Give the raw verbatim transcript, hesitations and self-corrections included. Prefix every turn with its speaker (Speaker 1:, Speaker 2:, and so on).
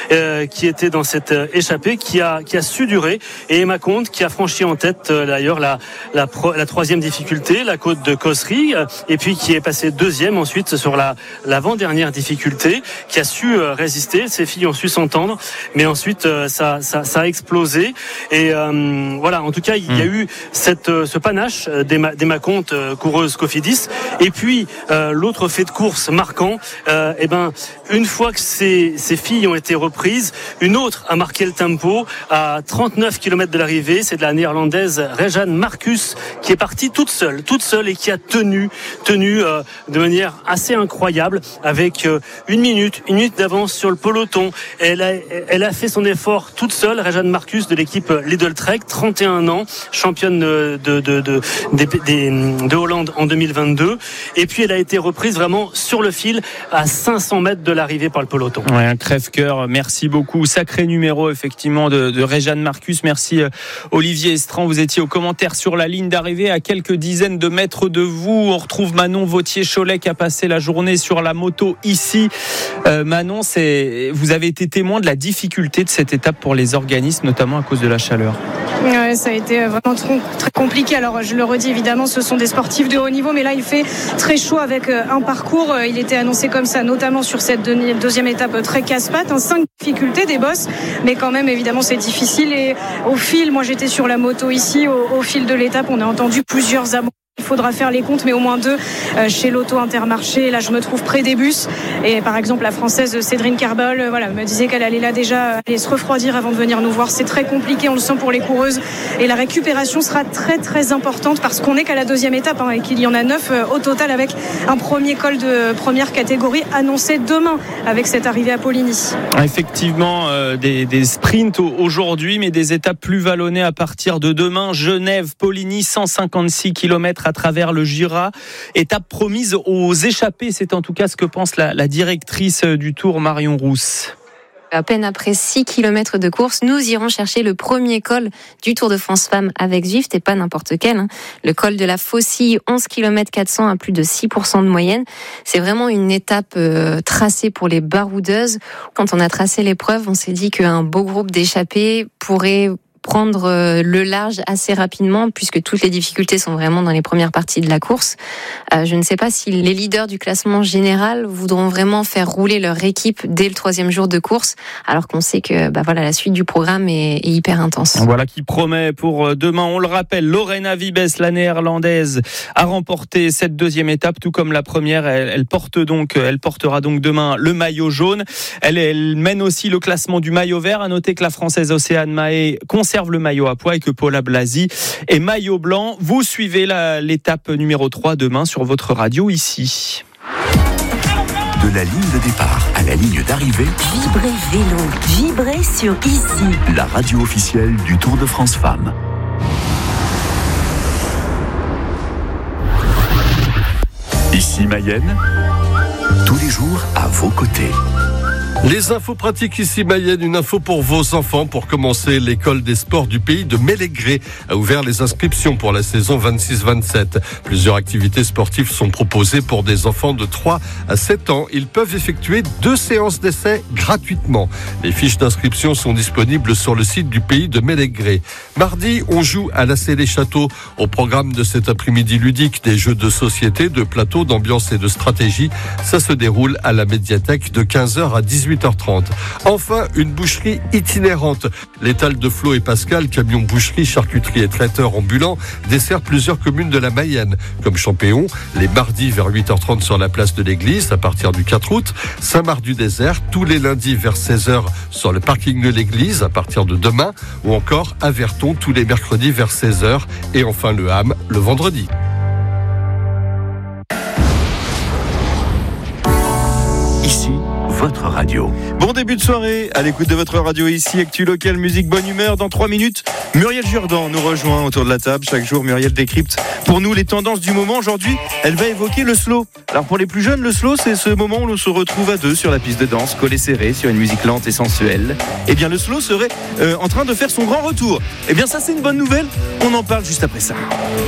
Speaker 1: euh, qui était dans cette euh, échappée, qui a qui a su durer, et Emma Comte qui a franchi en tête euh, d'ailleurs la la, pro, la troisième difficulté, la côte de Cossery, euh, et puis qui est passée deuxième ensuite sur la l'avant-dernière difficulté, qui a su euh, résister. Ces filles ont su s'entendre, mais ensuite euh, ça, ça ça a explosé, et euh, voilà, en tout cas il y a eu cette euh, ce panache d'Emma, d'Emma Comte, euh, coureuse Cofidis. Et puis euh, l'autre fait de course marquant, euh, et ben une fois que ces ces filles ont été reprises, une autre a marqué le tempo à trente-neuf kilomètres de l'arrivée. C'est de la néerlandaise Rejanne Marcus qui est partie toute seule, toute seule et qui a tenu, tenu euh, de manière assez incroyable, avec euh, une minute, une minute d'avance sur le peloton. Elle a, elle a fait son effort toute seule, Rejanne Marcus de l'équipe Lidl Trek, trente et un ans, championne de de de de, de, de, de Hollande en deux mille vingt-deux. Et puis elle a été reprise vraiment sur le fil à cinq cents mètres de l'arrivée par le peloton.
Speaker 2: Ouais, un crève-cœur. Merci beaucoup. Sacré numéro effectivement de, de Rejanne Marcus. Merci euh, Olivier Estran. Vous étiez aux commentaires sur la ligne d'arrivée à quelques dizaines de mètres de vous. On retrouve Manon Vautier-Cholet qui a passé la journée sur la moto ici. Euh, Manon, c'est, vous avez été témoin de la difficulté de cette étape pour les organismes, notamment à cause de la chaleur.
Speaker 3: Ouais, ça a été vraiment très, très compliqué. Alors je le redis, évidemment, ce sont des sportifs de haut niveau, mais là il fait très chaud avec un parcours. Il était annoncé comme ça, notamment sur cette deuxième étape très casse-pattes, hein, cinq difficultés des bosses, mais quand même évidemment c'est difficile. Et au fil, moi j'étais sur la moto ici, au, au fil de l'étape, on a entendu plusieurs abandons. Il faudra faire les comptes, mais au moins deux euh, chez l'Auto Intermarché. Là, je me trouve près des bus. Et par exemple, la française Cédrine Carbol, euh, voilà, me disait qu'elle allait là déjà aller se refroidir avant de venir nous voir. C'est très compliqué, on le sent pour les coureuses. Et la récupération sera très très importante parce qu'on n'est qu'à la deuxième étape, hein, et qu'il y en a neuf euh, au total, avec un premier col de première catégorie annoncé demain avec cette arrivée à Poligny.
Speaker 2: Effectivement, euh, des, des sprints aujourd'hui, mais des étapes plus vallonnées à partir de demain. Genève, Poligny, cent cinquante-six kilomètres à travers le Jura. Étape promise aux échappés. C'est en tout cas ce que pense la, la directrice du Tour, Marion Rousse.
Speaker 4: À peine après six kilomètres de course, nous irons chercher le premier col du Tour de France Femmes avec Zwift, et pas n'importe quel. Hein. Le col de la Faucille, onze kilomètres quatre cents à plus de six pour cent de moyenne. C'est vraiment une étape euh, tracée pour les baroudeuses. Quand on a tracé l'épreuve, on s'est dit qu'un beau groupe d'échappés pourrait prendre le large assez rapidement, puisque toutes les difficultés sont vraiment dans les premières parties de la course. Euh, je ne sais pas si les leaders du classement général voudront vraiment faire rouler leur équipe dès le troisième jour de course, alors qu'on sait que bah voilà, la suite du programme est, est hyper intense.
Speaker 2: Voilà qui promet pour demain. On le rappelle, Lorena Wiebes, la néerlandaise, a remporté cette deuxième étape, tout comme la première. Elle, elle porte donc, elle portera donc demain le maillot jaune. Elle, elle mène aussi le classement du maillot vert. À noter que la française Océane Mahé conserve le maillot à pois et que Paula Blasi est maillot blanc. Vous suivez la, l'étape numéro trois demain sur votre radio ici.
Speaker 5: De la ligne de départ à la ligne d'arrivée,
Speaker 6: Vibrez Vélo, vibrez sur Ici,
Speaker 5: la radio officielle du Tour de France Femmes. Ici Mayenne, tous les jours à vos côtés.
Speaker 7: Les infos pratiques ici Mayenne, une info pour vos enfants. Pour commencer, l'école des sports du pays de Mélégré a ouvert les inscriptions pour la saison vingt-six vingt-sept. Plusieurs activités sportives sont proposées pour des enfants de trois à sept ans. Ils peuvent effectuer deux séances d'essai gratuitement. Les fiches d'inscription sont disponibles sur le site du pays de Mélégré. Mardi, on joue à la Célé-Château. Au programme de cet après-midi ludique, des jeux de société, de plateau, d'ambiance et de stratégie. Ça se déroule à la médiathèque de quinze heures à dix-huit heures trente. Enfin, une boucherie itinérante. L'étal de Flo et Pascal, camion boucherie, charcuterie et traiteur ambulant, dessert plusieurs communes de la Mayenne, comme Champéon, les mardis vers huit heures trente sur la place de l'église à partir du quatre août, Saint-Marc-du-Désert, tous les lundis vers seize heures sur le parking de l'église à partir de demain, ou encore à Verton tous les mercredis vers seize heures, et enfin le Ham le vendredi.
Speaker 5: Ici, votre radio.
Speaker 8: Bon début de soirée, à l'écoute de votre radio ici, Actu Local, musique, bonne humeur. Dans trois minutes, Muriel Jourdan nous rejoint autour de la table. Chaque jour, Muriel décrypte pour nous les tendances du moment. Aujourd'hui, elle va évoquer le slow. Alors pour les plus jeunes, le slow, c'est ce moment où l'on se retrouve à deux sur la piste de danse, collés serrés sur une musique lente et sensuelle. Eh bien, le slow serait euh, en train de faire son grand retour. Eh bien, ça, c'est une bonne nouvelle. On en parle juste après ça.